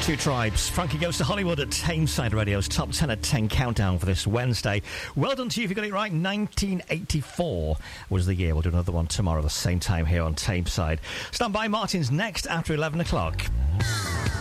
Two Tribes. Frankie Goes to Hollywood at Tameside Radio's Top 10 at 10 countdown for this Wednesday. Well done to you if you got it right. 1984 was the year. We'll do another one tomorrow at the same time here on Tameside. Stand by, Martin's next after 11 o'clock.